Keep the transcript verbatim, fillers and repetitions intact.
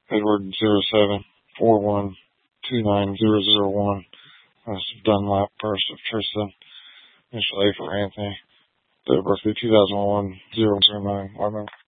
Edward zero seven four one two nine zero zero one. That's Dunlap, first of Tristan. Initial A for Anthony. Date of birth two thousand one, zero zero nine.